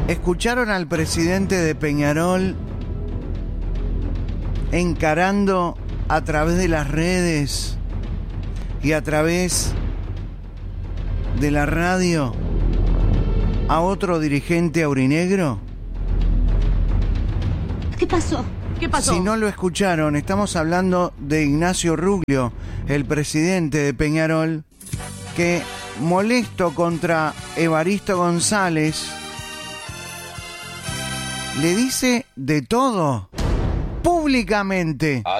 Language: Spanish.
¿Escucharon al presidente de Peñarol encarando a través de las redes y a través de la radio a otro dirigente aurinegro? ¿Qué pasó? ¿Qué pasó? Si no lo escucharon, estamos hablando de Ignacio Ruglio, el presidente de Peñarol, que, molesto contra Evaristo González, le dice de todo públicamente.